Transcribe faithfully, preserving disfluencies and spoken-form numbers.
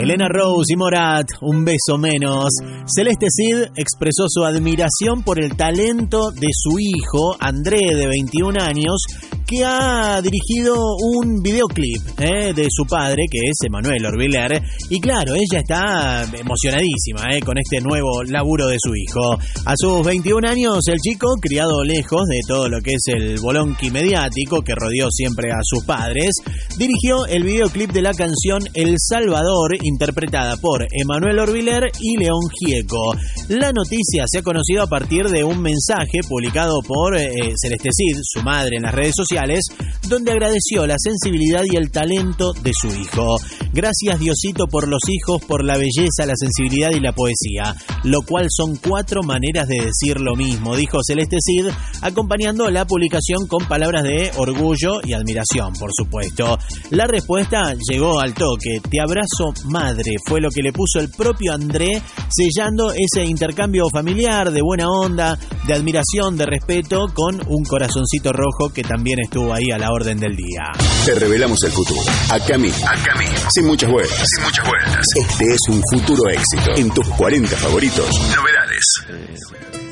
Elena Rose y Morat, un beso menos. Celeste Cid expresó su admiración por el talento de su hijo, André, de veintiún años, que ha dirigido un videoclip eh, de su padre, que es Emanuel Orbiler. Y claro, ella está emocionadísima eh, con este nuevo laburo de su hijo. A sus veintiún años, el chico, criado lejos de todo lo que es el bolonqui mediático que rodeó siempre a sus padres, dirigió el videoclip de la canción El Salvador, interpretada por Emanuel Orbiler y León Gieco. La noticia se ha conocido a partir de un mensaje publicado por eh, Celeste Cid, su madre, en las redes sociales, donde agradeció la sensibilidad y el talento de su hijo. Gracias, Diosito, por los hijos, por la belleza, la sensibilidad y la poesía, lo cual son cuatro maneras de decir lo mismo, dijo Celeste Cid, acompañando la publicación con palabras de orgullo y admiración, por supuesto. La respuesta llegó al toque. Te abrazo, madre, fue lo que le puso el propio André, sellando ese intercambio familiar de buena onda, de admiración, de respeto, con un corazoncito rojo que también estuvo ahí a la orden del día. Te revelamos el futuro. Acá mismo. Acá mismo. Sin muchas vueltas. Sin muchas vueltas. Este es un futuro éxito. En tus cuarenta favoritos. Novedades.